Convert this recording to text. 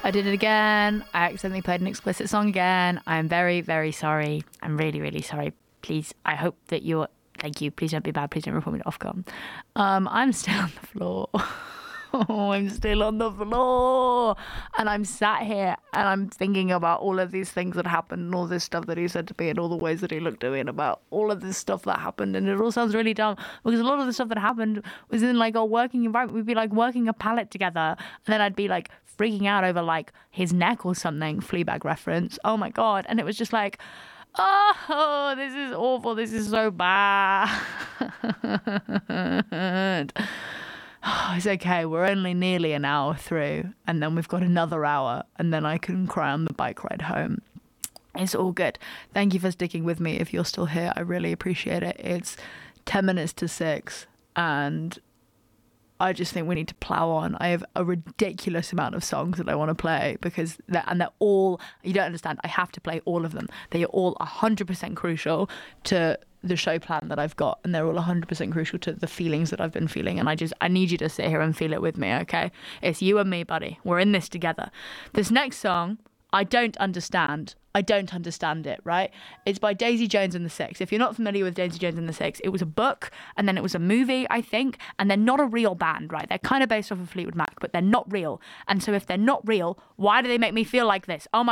I did it again. I accidentally played an explicit song again. I'm very, very sorry. I'm really, really sorry. Please, I hope that you're... Thank you. Please don't be bad. Please don't report me to Ofcom. I'm still on the floor. I'm still on the floor. And I'm sat here and I'm thinking about all of these things that happened and all this stuff that he said to me and all the ways that he looked at me and about all of this stuff that happened. And it all sounds really dumb because a lot of the stuff that happened was in like a working environment. We'd be like working a pallet together and then I'd be like freaking out over like his neck or something. Fleabag reference. Oh my God. And it was just like, oh, this is awful. This is so bad. It's okay. We're only nearly an hour through and then we've got another hour and then I can cry on the bike ride home. It's all good. Thank you for sticking with me. If you're still here, I really appreciate it. It's 10 minutes to 6 and I just think we need to plow on. I have a ridiculous amount of songs that I want to play because they're all, you don't understand, I have to play all of them. They are all 100% crucial to the show plan that I've got and they're all 100% crucial to the feelings that I've been feeling and I need you to sit here and feel it with me, okay? It's you and me, buddy. We're in this together. This next song, I don't understand it, right? It's by Daisy Jones and the Six. If you're not familiar with Daisy Jones and the Six, it was a book and then it was a movie, I think, and they're not a real band, right? They're kind of based off of Fleetwood Mac, but they're not real. And so if they're not real, why do they make me feel like this? Oh my